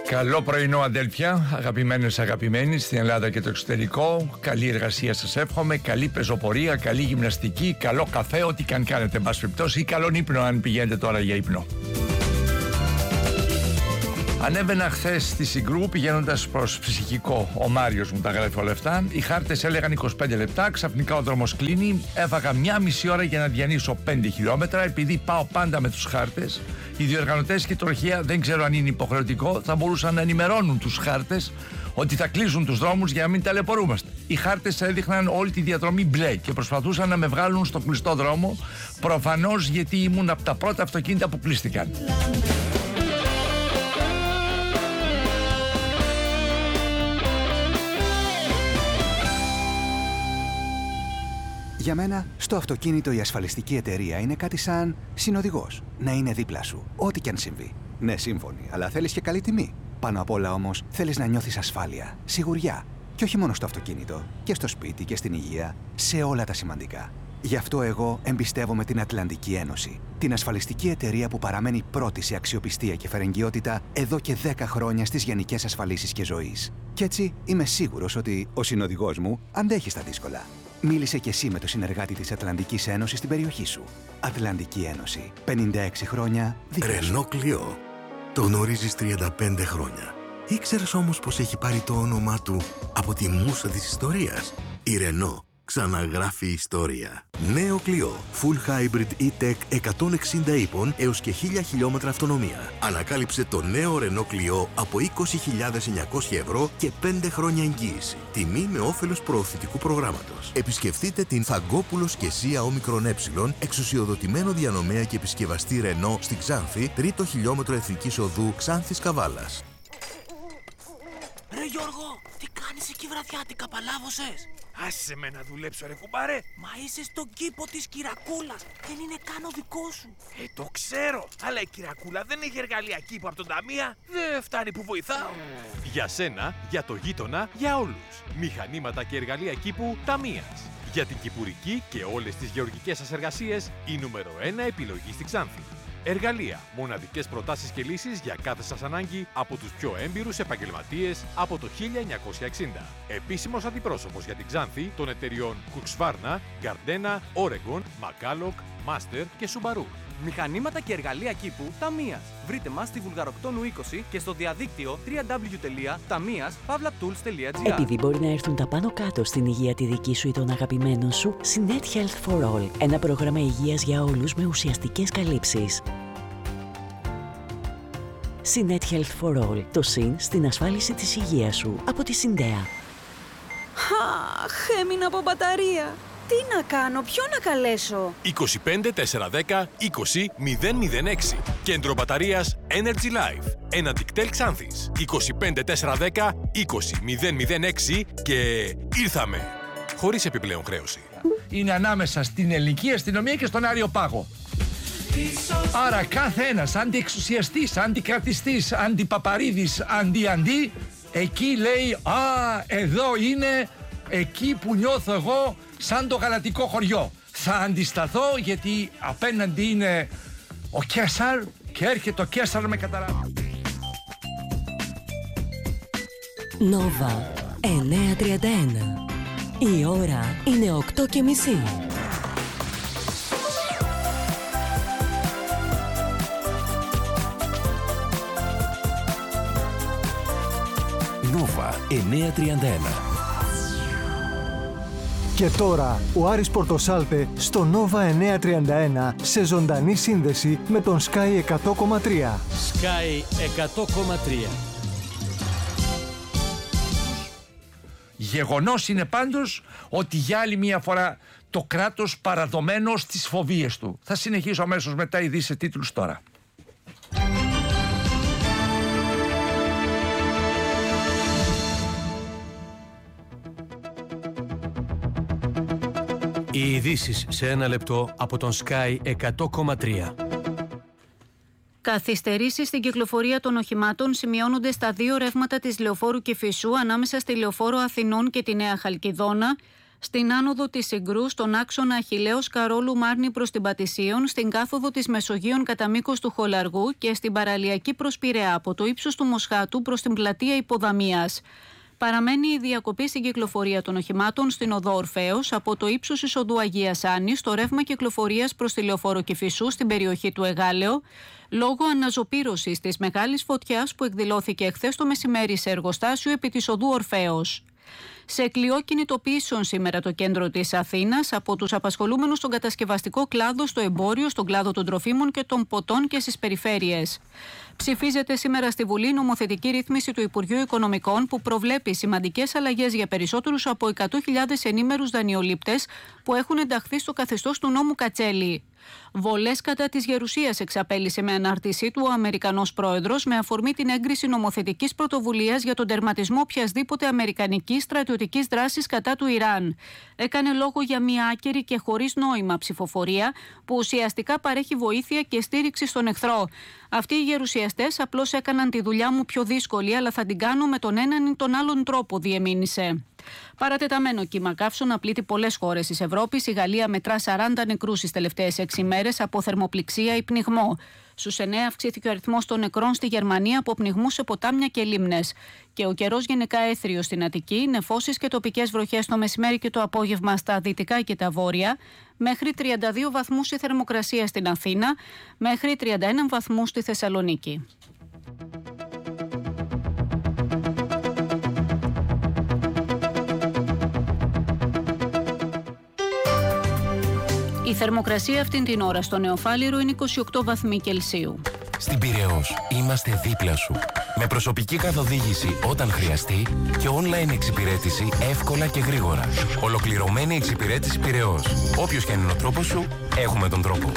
Καλό πρωινό, αδέλφια, αγαπημένες, αγαπημένοι στην Ελλάδα και το εξωτερικό. Καλή εργασία σας εύχομαι, καλή πεζοπορία, καλή γυμναστική, καλό καφέ, ό,τι και αν κάνετε, εν πάση περιπτώσει, ή καλόν ύπνο αν πηγαίνετε τώρα για ύπνο. Ανέβαινα χθες στη Συγκρού πηγαίνοντας προς ψυχικό. Ο Μάριος μου τα γράφει όλα αυτά. Οι χάρτες έλεγαν 25 λεπτά. Ξαφνικά ο δρόμος κλείνει. Έφαγα μία μισή ώρα για να διανύσω 5 χιλιόμετρα. Επειδή πάω πάντα με τους χάρτες, οι διοργανωτές και η τροχέα, δεν ξέρω αν είναι υποχρεωτικό, θα μπορούσαν να ενημερώνουν τους χάρτες ότι θα κλείσουν τους δρόμους για να μην ταλαιπωρούμαστε. Οι χάρτες έδειχναν όλη τη διαδρομή μπλε και προσπαθούσαν να με βγάλουν στο κλειστό δρόμο. Προφανώς γιατί ήμουν από τα πρώτα αυτοκίνητα που κλείστηκαν. Για μένα, στο αυτοκίνητο η ασφαλιστική εταιρεία είναι κάτι σαν συνοδηγός. Να είναι δίπλα σου, ό,τι και αν συμβεί. Ναι, σύμφωνοι, αλλά θέλεις και καλή τιμή. Πάνω απ' όλα όμως, θέλεις να νιώθεις ασφάλεια, σιγουριά. Και όχι μόνο στο αυτοκίνητο, και στο σπίτι και στην υγεία, σε όλα τα σημαντικά. Γι' αυτό εγώ εμπιστεύομαι την Ατλαντική Ένωση. Την ασφαλιστική εταιρεία που παραμένει πρώτη σε αξιοπιστία και φερεγγιότητα εδώ και 10 χρόνια στις γενικές ασφαλίσεις και ζωής. Κι έτσι είμαι σίγουρος ότι ο συνοδηγός μου αντέχει στα δύσκολα. Μίλησε κι εσύ με το συνεργάτη της Ατλαντικής Ένωσης στην περιοχή σου. Ατλαντική Ένωση. 56 χρόνια δίπλα σου. Ρενό Κλειό. Το γνωρίζεις 35 χρόνια. Ήξερες όμως πως έχει πάρει το όνομά του από τη μούσα της ιστορίας? Η Ρενό ξαναγράφει ιστορία. Νέο Κλειό. Full Hybrid E-Tech 160 ύπων έως και 1000 χιλιόμετρα αυτονομία. Ανακάλυψε το νέο Ρενό Κλειό από 20.900 ευρώ και 5 χρόνια εγγύηση. Τιμή με όφελος προωθητικού προγράμματος. Επισκεφτείτε την Φαγκόπουλος και Σία Όμικρον Ε, εξουσιοδοτημένο διανομέα και επισκευαστή Ρενό στη Ξάνθη, 3ο χιλιόμετρο Εθνικής Οδού Ξάνθης Καβάλας. Ρε Γιώργο, τι κάνεις εκεί βραδιάτικα, παλάβωσες? Άσε με να δουλέψω ρε κουμπάρε. Μα είσαι στον κήπο της Κυρακούλας, δεν είναι καν ο δικός σου. Το ξέρω, αλλά η Κυρακούλα δεν έχει εργαλεία κήπου από τον Ταμεία. Δεν φτάνει που βοηθάω. Για σένα, για το γείτονα, για όλους. Μηχανήματα και εργαλεία κήπου Ταμείας. Για την κυπουρική και όλες τις γεωργικές σας εργασίες, η νούμερο 1 επιλογή στη Ξάνθη. Εργαλεία, μοναδικές προτάσεις και λύσεις για κάθε σας ανάγκη από τους πιο έμπειρους επαγγελματίες από το 1960. Επίσημος αντιπρόσωπος για την Ξάνθη των εταιριών Husqvarna, Gardena, Oregon, McCulloch, Master και Subaru. Μηχανήματα και εργαλεία κήπου Ταμείας. Βρείτε μας στη Βουλγαροκτόνου 20 και στο διαδίκτυο www.tamias.tools.gr. Επειδή μπορεί να έρθουν τα πάνω κάτω στην υγεία τη δική σου ή των αγαπημένων σου, Sinet Health for All. Ένα πρόγραμμα υγείας για όλους με ουσιαστικές καλύψεις. Sinet Health for All. Το συν στην ασφάλιση της υγείας σου. Από τη Συντέα. Αχ, έμεινα από μπαταρία. Τι να κάνω, ποιον να καλέσω? 25 410 20 006. Κέντρο μπαταρίας Energy Life. Ένα δικτέλ Ξάνθης. 25 410 20 006 και ήρθαμε. Χωρίς επιπλέον χρέωση. Είναι ανάμεσα στην ελληνική αστυνομία και στον Άριο Πάγο. Άρα κάθε ένας αντιεξουσιαστής, αντικρατιστής, αντιπαπαρίδης, αντί, εκεί λέει «Α, εδώ είναι εκεί που νιώθω εγώ σαν το γαλατικό χωριό. Θα αντισταθώ γιατί απέναντι είναι ο Κέσαρ και έρχεται ο Κέσαρ με καταράβει». Νόβα 9:31. Η ώρα είναι 8:30. Νόβα 9:31. Και τώρα ο Άρης Πορτοσάλτε στο Νόβα 931 σε ζωντανή σύνδεση με τον Sky 100,3. Sky 100,3. Γεγονός είναι πάντως ότι για άλλη μια φορά το κράτος παραδομένο στις φοβίες του. Θα συνεχίσω αμέσως μετά ειδήσεις τίτλους τώρα. Οι ειδήσεις σε ένα λεπτό από τον Sky 100,3. Καθυστερήσεις στην κυκλοφορία των οχημάτων σημειώνονται στα δύο ρεύματα της Λεωφόρου Κηφισού ανάμεσα στη Λεωφόρο Αθηνών και τη Νέα Χαλκιδόνα, Στην άνοδο της Συγκρού, στον άξονα Αχιλλέως Καρόλου Μάρνη προς την Πατησίων, στην κάθοδο της Μεσογείων κατά μήκος του Χολαργού και στην παραλιακή προς Πειραιά από το ύψος του Μοσχάτου προς την πλατεία Υποδαμίας. Παραμένει η διακοπή στην κυκλοφορία των οχημάτων στην οδό Ορφέως από το ύψος εισοδού Αγίας Άννης στο ρεύμα κυκλοφορίας προς τη Λεωφόρο Κηφισού στην περιοχή του Εγάλεο, λόγω αναζωπήρωσης της μεγάλης φωτιάς που εκδηλώθηκε εχθές το μεσημέρι σε εργοστάσιο επί της οδού Ορφέως. Σε κλειό κινητοποιήσεων σήμερα το κέντρο της Αθήνας από τους απασχολούμενους στον κατασκευαστικό κλάδο, στο εμπόριο, στον κλάδο των τροφίμων και των ποτών και στις περιφέρειες. Ψηφίζεται σήμερα στη Βουλή νομοθετική ρύθμιση του Υπουργείου Οικονομικών που προβλέπει σημαντικές αλλαγές για περισσότερους από 100.000 ενήμερους δανειολήπτες που έχουν ενταχθεί στο καθεστώς του νόμου Κατσέλη. Βολές κατά της γερουσίας εξαπέλυσε με ανάρτησή του ο Αμερικανός πρόεδρος με αφορμή την έγκριση νομοθετικής πρωτοβουλίας για τον τερματισμό οποιασδήποτε αμερικανικής στρατιωτικής δράσης κατά του Ιράν. Έκανε λόγο για μια άκερη και χωρίς νόημα ψηφοφορία που ουσιαστικά παρέχει βοήθεια και στήριξη στον εχθρό. Αυτοί οι γερουσιαστές απλώς έκαναν τη δουλειά μου πιο δύσκολη, αλλά θα την κάνω με τον έναν ή τον άλλον τρόπο, διεμήνυσε. Παρατεταμένο κύμα καύσωνα πλήττει πολλές χώρες της Ευρώπης. Η Γαλλία μετρά 40 νεκρούς στις τελευταίες 6 ημέρες από θερμοπληξία ή πνιγμό. Στους 9 αυξήθηκε ο αριθμός των νεκρών στη Γερμανία από πνιγμούς σε ποτάμια και λίμνες. Και ο καιρός γενικά έθριος στην Αττική, νεφώσεις και τοπικές βροχές το μεσημέρι και το απόγευμα στα δυτικά και τα βόρεια. Μέχρι 32 βαθμούς η θερμοκρασία στην Αθήνα, μέχρι 31 βαθμούς στη Θεσσαλονίκη. Η θερμοκρασία αυτήν την ώρα στο Νεοφάλιρο είναι 28 βαθμοί Κελσίου. Στην Πειραιώς είμαστε δίπλα σου. Με προσωπική καθοδήγηση όταν χρειαστεί και online εξυπηρέτηση εύκολα και γρήγορα. Ολοκληρωμένη εξυπηρέτηση Πειραιώς. Όποιος και αν είναι ο τρόπος σου, έχουμε τον τρόπο.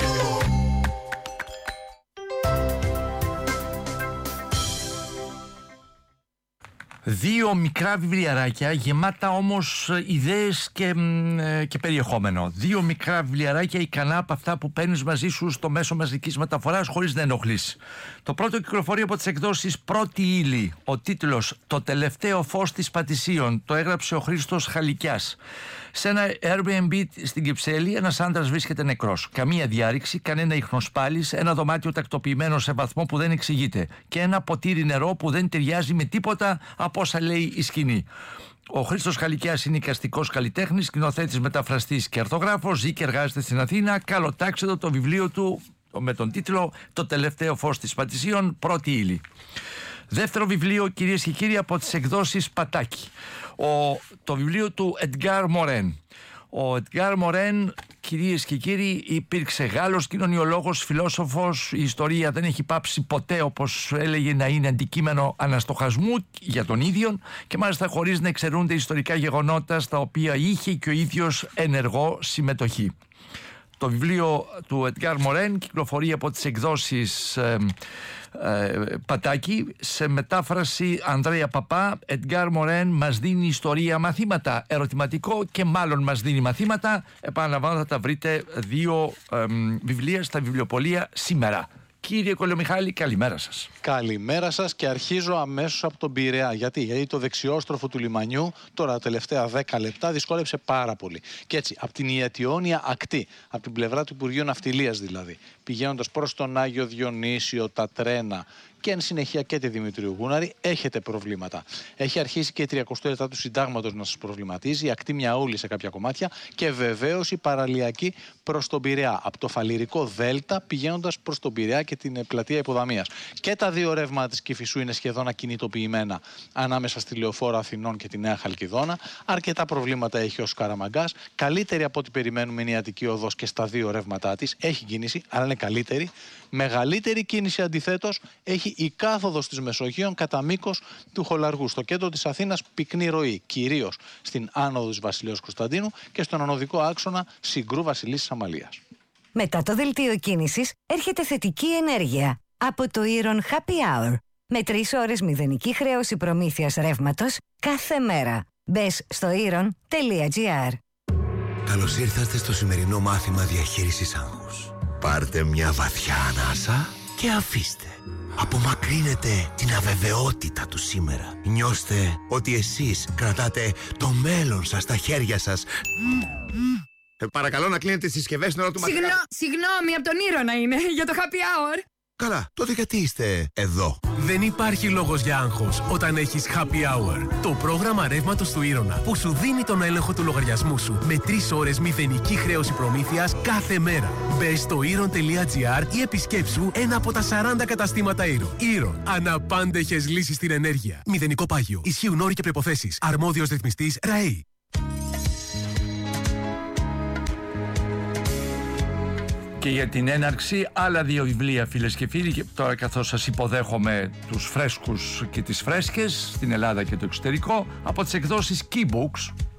Δύο μικρά βιβλιαράκια γεμάτα όμως ιδέες και περιεχόμενο. Δύο μικρά βιβλιαράκια ικανά από αυτά που παίρνεις μαζί σου στο μέσο μαζικής μεταφοράς χωρίς να ενοχλείς. Το πρώτο κυκλοφορεί από τις εκδόσεις Πρώτη Ύλη. Ο τίτλος «Το τελευταίο φως της Πατησίων». Το έγραψε ο Χρήστος Χαλικιάς. Σε ένα Airbnb στην Κυψέλη, ένας άντρας βρίσκεται νεκρός. Καμία διάρρηξη, κανένα ιχνοσπάλης, ένα δωμάτιο τακτοποιημένο σε βαθμό που δεν εξηγείται και ένα ποτήρι νερό που δεν ταιριάζει με τίποτα από όσα λέει η σκηνή. Ο Χρήστος Χαλικιάς είναι εικαστικός καλλιτέχνης, σκηνοθέτης, μεταφραστής και αρθογράφος, ζει και εργάζεται στην Αθήνα. Καλοτάξτε το βιβλίο του με τον τίτλο «Το τελευταίο φως της Πατησίων», Πρώτη Ύλη. Δεύτερο βιβλίο, κυρίες και κύριοι, από τις εκδόσεις Πατάκη. Το βιβλίο του Edgar Morin. Ο Edgar Morin, κυρίες και κύριοι, υπήρξε Γάλλος κοινωνιολόγος, φιλόσοφος. Η ιστορία δεν έχει πάψει ποτέ, όπως έλεγε, να είναι αντικείμενο αναστοχασμού για τον ίδιο και μάλιστα χωρίς να εξαιρούνται ιστορικά γεγονότα στα οποία είχε και ο ίδιος ενεργό συμμετοχή. Το βιβλίο του Edgar Morin κυκλοφορεί από τις εκδόσεις Πατάκη, σε μετάφραση Ανδρέα Παπά. Edgar Morin μας δίνει ιστορία μαθήματα, ερωτηματικό, και μάλλον μας δίνει μαθήματα. Επαναλαμβάνω, θα τα βρείτε δύο βιβλία στα βιβλιοπωλεία σήμερα. Κύριε Κολομιχάλη, καλημέρα σας. Καλημέρα σας και αρχίζω αμέσως από τον Πειραιά. Γιατί το δεξιόστροφο του λιμανιού τώρα τα τελευταία 10 λεπτά δυσκόλεψε πάρα πολύ. Και έτσι, από την Ιατιώνια ακτή, από την πλευρά του Υπουργείου Ναυτιλίας δηλαδή, πηγαίνοντας προς τον Άγιο Διονύσιο, τα τρένα και εν συνεχεία και τη Δημητρίου Γούναρη, έχετε προβλήματα. Έχει αρχίσει και η 30η λεπτά του Συντάγματος να σας προβληματίζει, η ακτή Μιαούλη σε κάποια κομμάτια και βεβαίως η παραλιακή προς τον Πειραιά. Από το Φαλιρικό Δέλτα πηγαίνοντας προς τον Πειραιά και την πλατεία Υποδαμίας. Και τα δύο ρεύματα της Κηφισού είναι σχεδόν ακινητοποιημένα ανάμεσα στη Λεωφόρο Αθηνών και τη Νέα Χαλκιδόνα. Αρκετά προβλήματα έχει ο Σκαραμαγκάς. Καλύτερη από ό,τι περιμένουμε είναι η Αττική Οδός και στα δύο ρεύματά της. Έχει κίνηση, αλλά είναι καλύτερη. Μεγαλύτερη κίνηση αντιθέτως έχει η κάθοδος της Μεσογείων κατά μήκος του Χολαργού. Στο κέντρο της Αθήνας πυκνή ροή, κυρίως στην άνοδο της Βασιλέως Κωνσταντίνου και στον ανωδικό άξονα Συγκρού Βασιλίσσης Αμαλίας. Μετά το δελτίο κίνησης έρχεται θετική ενέργεια από το Iron Happy Hour με 3 ώρες μηδενική χρέωση προμήθειας ρεύματος κάθε μέρα. Μπες στο iron.gr. Καλώς ήρθατε στο σημερινό μάθημα διαχείρισης άγχους. Πάρτε μια βαθιά ανάσα και αφήστε. Απομακρύνετε την αβεβαιότητα του σήμερα. Νιώστε ότι εσείς κρατάτε το μέλλον σας στα χέρια σας. Παρακαλώ να κλείνετε τις συσκευές στην ώρα του μαθήματος. Συγγνώμη, από τον Ήρωνα είναι, για το happy hour. Καλά, τότε γιατί είστε εδώ? Δεν υπάρχει λόγος για άγχος όταν έχεις Happy Hour. Το πρόγραμμα ρεύματος του Ήρωνα που σου δίνει τον έλεγχο του λογαριασμού σου με 3 ώρες μηδενική χρέωση προμήθειας κάθε μέρα. Μπες στο Iron.gr ή επισκέψου ένα από τα 40 καταστήματα Iron. Iron. Αναπάντεχες λύσεις στην ενέργεια. Μηδενικό πάγιο. Ισχύουν όροι και προϋποθέσεις. Αρμόδιος ρυθμιστής ΡΑΕΗ. Και για την έναρξη άλλα 2 βιβλία, φίλες και φίλοι, και τώρα καθώς σας υποδέχομαι τους φρέσκους και τις φρέσκες στην Ελλάδα και το εξωτερικό, από τις εκδόσεις Keybooks.